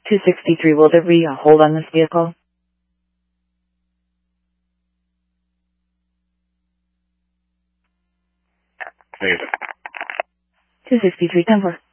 263, will there be a hold on this vehicle? Negative. 263, 10-4.